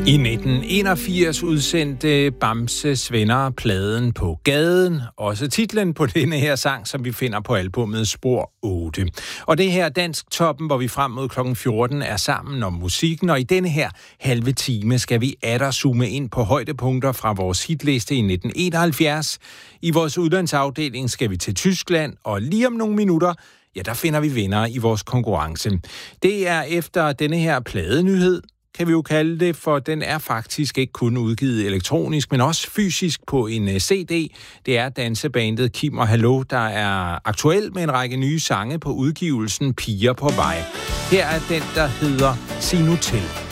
I 1981 udsendte Bamses Venner pladen På Gaden, også titlen på denne her sang, som vi finder på albummet Spor 8. Og det her Dansk Toppen, hvor vi frem mod kl. 14 er sammen om musikken, og i denne her halve time skal vi atter zoome ind på højdepunkter fra vores hitliste i 1971. I vores udlandsafdeling skal vi til Tyskland, og lige om nogle minutter, ja, der finder vi vinder i vores konkurrence. Det er efter denne her pladenyhed, kan vi jo kalde det, for den er faktisk ikke kun udgivet elektronisk, men også fysisk på en CD. Det er dansebandet Kim og Hallo, der er aktuel med en række nye sange på udgivelsen Piger på Vej. Her er den, der hedder Sig nu til.